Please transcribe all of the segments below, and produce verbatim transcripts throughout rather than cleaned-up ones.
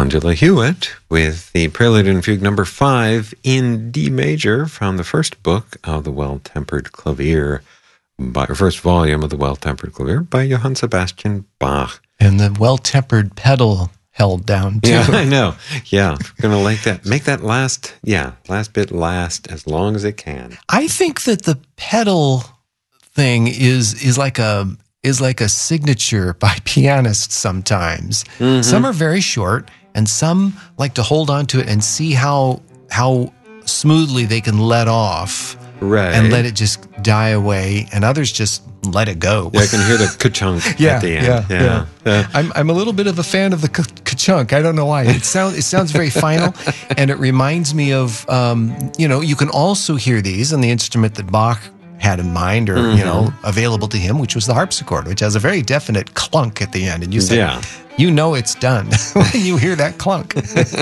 Angela Hewitt with the Prelude and Fugue number five in D major from the first book of the Well-Tempered Clavier, by, first volume of the Well-Tempered Clavier by Johann Sebastian Bach. And the well-tempered pedal held down too. Yeah, I know. Yeah, gonna like that. Make that last, yeah, last bit last as long as it can. I think that the pedal thing is is like a is like a signature by pianists sometimes. Mm-hmm. Some are very short, and some like to hold on to it and see how how smoothly they can let off, right, and let it just die away, and others just let it go. Yeah, I can hear the ka-chunk yeah, at the end. Yeah, yeah, yeah. yeah. I'm I'm a little bit of a fan of the ka- ka-chunk. I don't know why. It sounds it sounds very final, and it reminds me of um, you know, you can also hear these on the instrument that Bach had in mind, or mm-hmm. you know, available to him, which was the harpsichord, which has a very definite clunk at the end, and you say, yeah. you know it's done when you hear that clunk.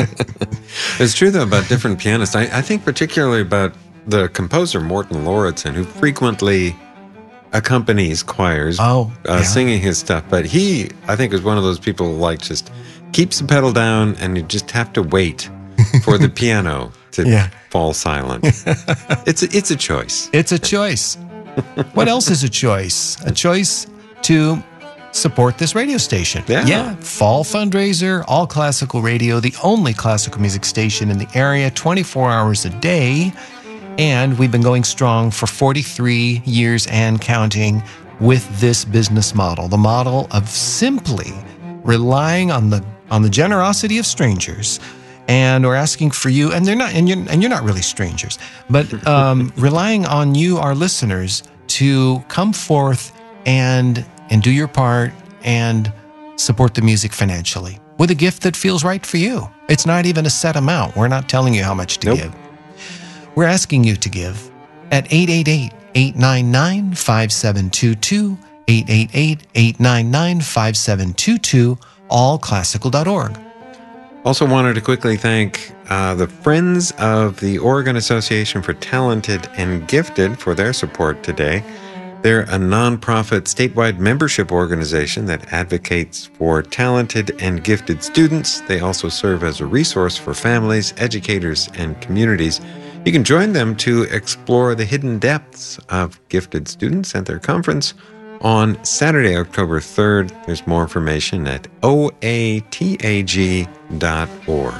It's true though about different pianists. I, I think particularly about the composer Morton Lauritsen, who frequently accompanies choirs, oh, uh, yeah. singing his stuff. But he, I think, is one of those people who like just keeps the pedal down, and you just have to wait for the piano to yeah. fall silent. It's a, it's a choice. It's a choice. What else is a choice? A choice to support this radio station. Yeah. yeah. Fall fundraiser, all classical radio, the only classical music station in the area, twenty-four hours a day. And we've been going strong for forty-three years and counting with this business model, the model of simply relying on the on the generosity of strangers. And we're asking for you, and they're not, and you're, and you're not really strangers, but um, relying on you, our listeners, to come forth and and do your part and support the music financially with a gift that feels right for you. It's not even a set amount. We're not telling you how much to nope. give. We're asking you to give at eight eight eight, eight nine nine, five seven two two, eight eight eight, eight nine nine, five seven two two, all classical dot org. Also wanted to quickly thank uh, the Friends of the Oregon Association for Talented and Gifted for their support today. They're a nonprofit statewide membership organization that advocates for talented and gifted students. They also serve as a resource for families, educators, and communities. You can join them to explore the hidden depths of gifted students at their conference on Saturday, October third. There's more information at O A T A G dot org.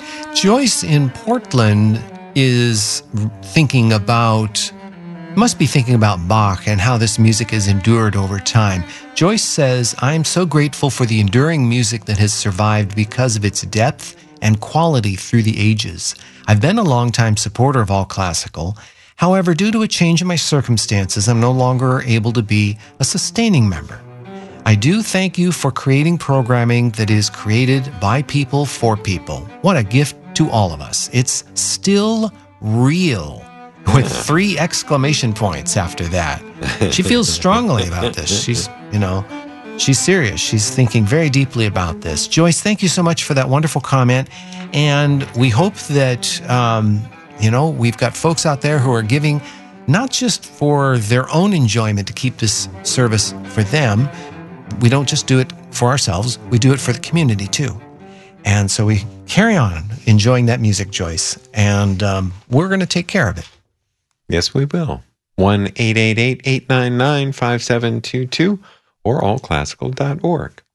Joyce in Portland is thinking about, must be thinking about Bach and how this music has endured over time. Joyce says, I'm so grateful for the enduring music that has survived because of its depth and quality through the ages. I've been a longtime supporter of all classical. However, due to a change in my circumstances, I'm no longer able to be a sustaining member. I do thank you for creating programming that is created by people for people. What a gift to all of us. It's still real, with three exclamation points after that. She feels strongly about this. She's, you know, she's serious. She's thinking very deeply about this. Joyce, thank you so much for that wonderful comment. And we hope that, um, you know, we've got folks out there who are giving not just for their own enjoyment to keep this service for them. We don't just do it for ourselves. We do it for the community too. And so we carry on enjoying that music, Joyce. And um, we're going to take care of it. Yes, we will. one eight eight eight, eight nine nine, five seven two two or all classical dot org.